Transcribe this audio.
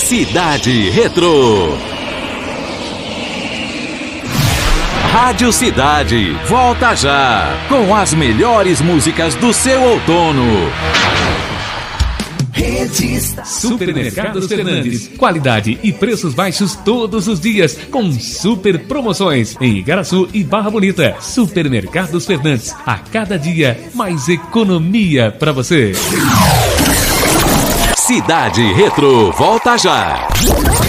Cidade Retro. Rádio Cidade, volta já, com as melhores músicas do seu outono. Supermercados Fernandes, qualidade e preços baixos todos os dias, com super promoções em Igaraçu e Barra Bonita. Supermercados Fernandes, a cada dia mais economia para você. Cidade Retro, volta já.